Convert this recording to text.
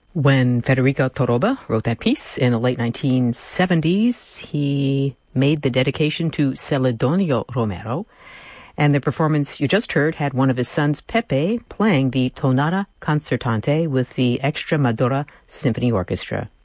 When Federico Toroba wrote that piece in the late 1970s, he made the dedication to Celedonio Romero, and the performance you just heard had one of his sons, Pepe, playing the Tonata Concertante with the Extremadura Symphony Orchestra.